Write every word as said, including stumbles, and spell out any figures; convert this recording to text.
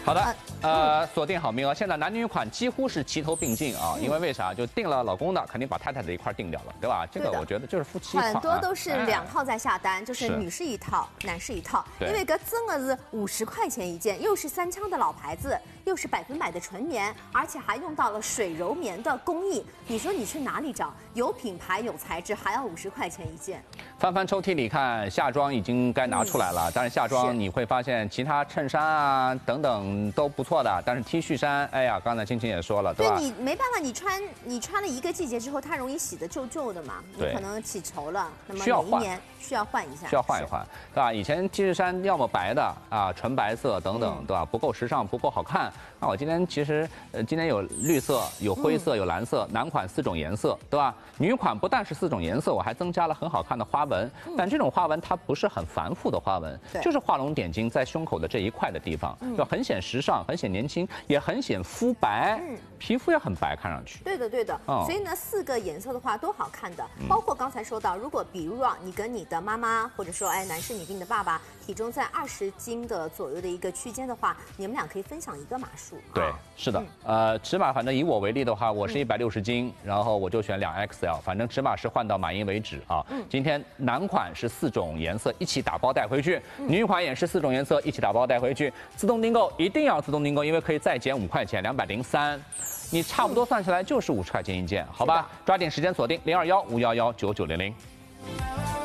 好的，呃，锁定好名额，现在男女款几乎是齐头并进啊，因为为啥？就定了老公的，肯定把太太的一块定掉了，对吧？这个我觉得就是夫妻款， 很多都是两套在下单，就是是女士一套，男士一套。 对因为个真的是五十块钱一件，又是三枪的老牌子，又是百分百的纯棉，而且还用到了水柔棉的工艺。你说你去哪里找？有品牌有材质，还要五十块钱一件。 翻翻抽屉里看，夏装已经该拿出来了，但是夏装你会发现其他衬衫啊等等都不错的，但是 T 恤衫，哎呀，刚才青青也说了，对吧？ 对你没办法，你穿你穿了一个季节之后，它容易洗得旧旧的嘛，你可能起绸了，那么每一年需要换一下， 需要换一换，对吧？以前 T 恤衫要么白的啊，纯白色等等， 嗯、 对吧？不够时尚，不够好看。那我今天其实呃，今天有绿色，有灰色，有蓝色，男款四种颜色，对吧？女款不但是四种颜色，我还增加了很好看的花纹，但这种花纹它不是很繁复的花纹，就是画龙点睛在胸口的这一块的地方，就很显时尚，很显年轻，也很显肤白，皮肤也很白，看上去。 对的，对的。 哦、 所以呢，四个颜色的话都好看的，包括刚才说到，如果比如啊，你跟你的妈妈，或者说哎，男士你跟你的爸爸体重在二十斤的左右的一个区间的话，你们俩可以分享一个码数。 对，是的，呃，尺码反正以我为例的话，我是一百六十斤，然后我就选两 X L， 反正尺码是换到满意为止啊。今天男款是四种颜色一起打包带回去，女款也是四种颜色一起打包带回去，自动订购一定要自动订购，因为可以再减五块钱，两百零三，你差不多算下来就是五十块钱一件，好吧？抓紧时间锁定零二幺五幺幺九九零零。